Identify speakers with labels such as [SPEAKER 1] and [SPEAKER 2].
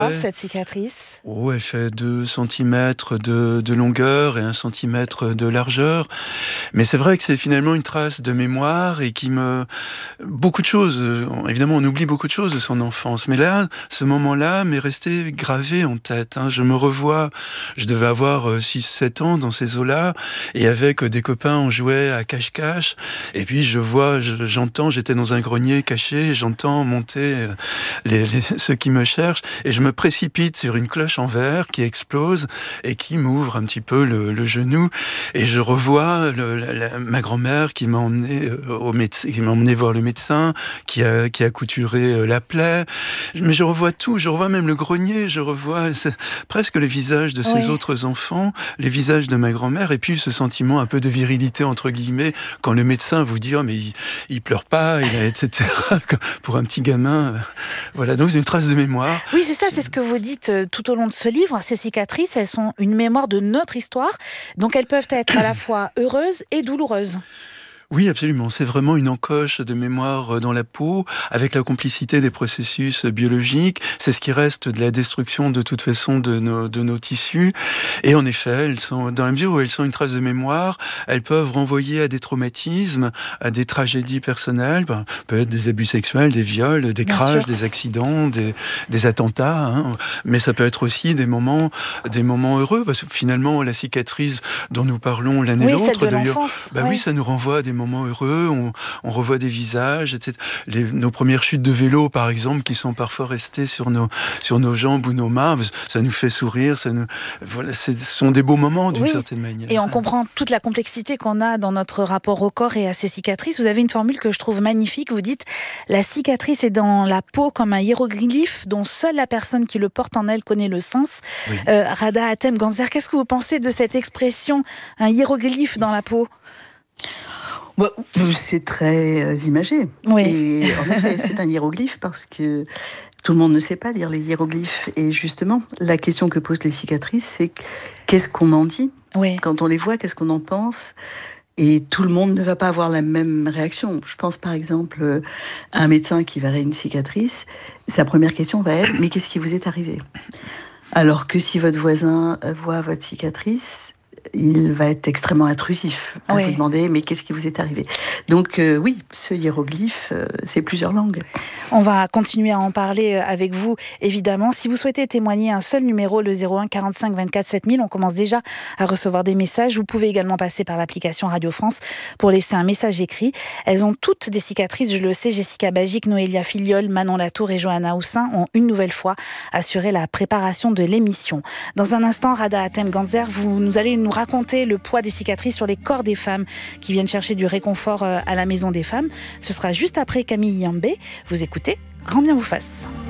[SPEAKER 1] cette cicatrice?
[SPEAKER 2] Elle fait 2 centimètres de longueur et 1 centimètre de largeur. Mais c'est vrai que c'est finalement une trace de mémoire et beaucoup de choses, évidemment on oublie beaucoup de choses de son enfance. Mais là, ce moment-là m'est resté gravé en tête. Je me revois, je devais avoir 6-7 ans dans ces eaux-là. Et avec des copains, on jouait à cache-cache. Et puis j'entends, j'étais dans un grenier caché, et j'entends monter ceux qui me cherchent. Et je me précipite sur une cloche en verre qui explose et qui m'ouvre un petit peu le genou. Et je revois ma grand-mère qui m'a emmené qui m'a emmené voir le médecin, qui a couturé la plaie. Mais je revois tout, je revois même le grenier, je revois presque les visages de ces autres enfants, les visages de ma grand-mère, et puis ce sentiment un peu de virilité, entre guillemets, quand le médecin vous dit « Oh, mais il pleure pas, etc. » Pour un petit gamin. Voilà, donc c'est une trace de mémoire.
[SPEAKER 1] Oui, c'est ça, c'est ce que vous dites tout au long de ce livre. Ces cicatrices, elles sont une mémoire de notre histoire, donc elles peuvent être à la fois heureuses et douloureuses.
[SPEAKER 2] Oui, absolument. C'est vraiment une encoche de mémoire dans la peau, avec la complicité des processus biologiques. C'est ce qui reste de la destruction, de toute façon, de nos tissus. Et en effet, elles sont, dans la mesure où elles sont une trace de mémoire, elles peuvent renvoyer à des traumatismes, à des tragédies personnelles, peut-être des abus sexuels, des viols, des crashs, des accidents, des attentats. Mais ça peut être aussi des moments heureux, parce que finalement, la cicatrice dont nous parlons l'un et l'autre, d'ailleurs, oui, ça nous renvoie à des moments heureux, on revoit des visages, etc. Nos premières chutes de vélo, par exemple, qui sont parfois restées sur nos jambes ou nos mains, ça nous fait sourire, ce sont des beaux moments d'une certaine manière.
[SPEAKER 1] Et on comprend toute la complexité qu'on a dans notre rapport au corps et à ces cicatrices. Vous avez une formule que je trouve magnifique, vous dites « La cicatrice est dans la peau comme un hiéroglyphe dont seule la personne qui le porte en elle connaît le sens. » Rada Hatem-Ganzer, qu'est-ce que vous pensez de cette expression, un hiéroglyphe dans la peau ?
[SPEAKER 3] C'est très imagé.
[SPEAKER 1] Oui.
[SPEAKER 3] Et en effet, c'est un hiéroglyphe parce que tout le monde ne sait pas lire les hiéroglyphes. Et justement, la question que posent les cicatrices, c'est qu'est-ce qu'on en dit ? Quand on les voit, qu'est-ce qu'on en pense ? Et tout le monde ne va pas avoir la même réaction. Je pense par exemple à un médecin qui verrait une cicatrice. Sa première question va être « Mais qu'est-ce qui vous est arrivé ?» Alors que si votre voisin voit votre cicatrice, il va être extrêmement intrusif à vous demander « mais qu'est-ce qui vous est arrivé ?» Donc oui, ce hiéroglyphe, c'est plusieurs langues.
[SPEAKER 1] On va continuer à en parler avec vous, évidemment. Si vous souhaitez témoigner, un seul numéro, le 01 45 24 7000. On commence déjà à recevoir des messages. Vous pouvez également passer par l'application Radio France pour laisser un message écrit. Elles ont toutes des cicatrices, je le sais. Jessica Bagic, Noélia Filiol, Manon Latour et Johanna Houssin ont une nouvelle fois assuré la préparation de l'émission. Dans un instant, Rada Hatem-Ganzer, vous allez nous raconter le poids des cicatrices sur les corps des femmes qui viennent chercher du réconfort à la Maison des Femmes. Ce sera juste après Camille Yambé. Vous écoutez Grand bien vous fasse.